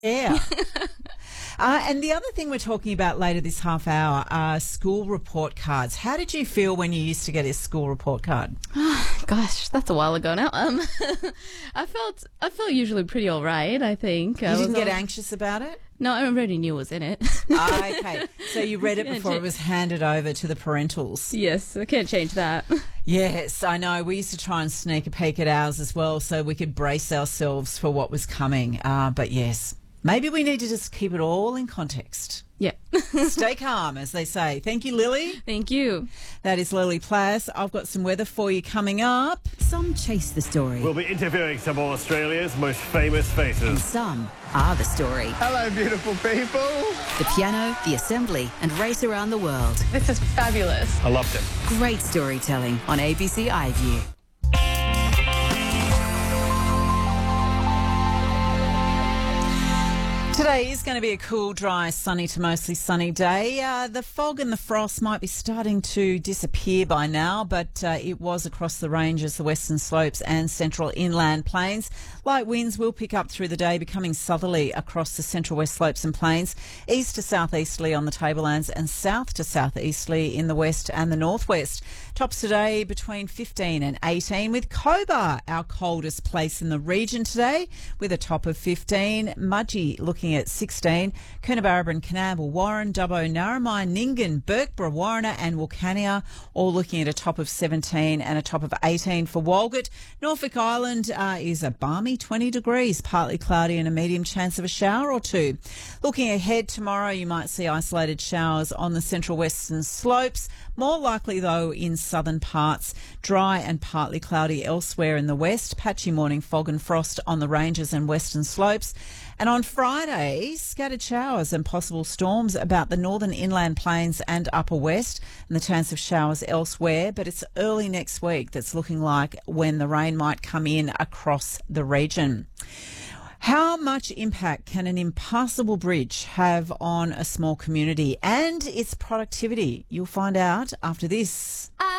Yeah. And the other thing we're talking about later this half hour are school report cards. How did you feel when you used to get a school report card? Gosh, that's a while ago now. I felt usually pretty all right, I think. You didn't get anxious about it? No, I already knew what was in it. Okay. So you read it before it was handed over to the parentals? Yes, I can't change that. Yes, I know. We used to try and sneak a peek at ours as well so we could brace ourselves for what was coming. But yes, maybe we need to just keep it all in context. Yeah. Stay calm, as they say. Thank you, Lily. Thank you. That is Lily Plass. I've got some weather for you coming up. Some chase the story. We'll be interviewing some of Australia's most famous And faces. some are the story. Hello, beautiful people. The piano, the assembly, and race around the world. This is fabulous. I loved it. Great storytelling on ABC iView. Today is going to be a cool, dry, sunny to mostly sunny day. The fog and the frost might be starting to disappear by now, but it was across the ranges, the western slopes and central inland plains. Light winds will pick up through the day, becoming southerly across the central west slopes and plains, east to southeasterly on the tablelands and south to southeasterly in the west and the northwest. Tops today between 15 and 18, with Cobar our coldest place in the region today, with a top of 15. Mudgee looking at 16. Coonabarabran, Coonamble, Warren, Dubbo, Narromine, Nyngan, Burkborough, Warriner and Wilcannia all looking at a top of 17 and a top of 18 for Walgett. Norfolk Island is a balmy 20 degrees, partly cloudy and a medium chance of a shower or two. Looking ahead tomorrow, you might see isolated showers on the central western slopes, more likely though in southern parts. Dry and partly cloudy elsewhere in the west. Patchy morning fog and frost on the ranges and western slopes. And on Friday, scattered showers and possible storms about the northern inland plains and upper west, and the chance of showers elsewhere. But it's early next week that's looking like when the rain might come in across the region. How much impact can an impassable bridge have on a small community and its productivity? You'll find out after this.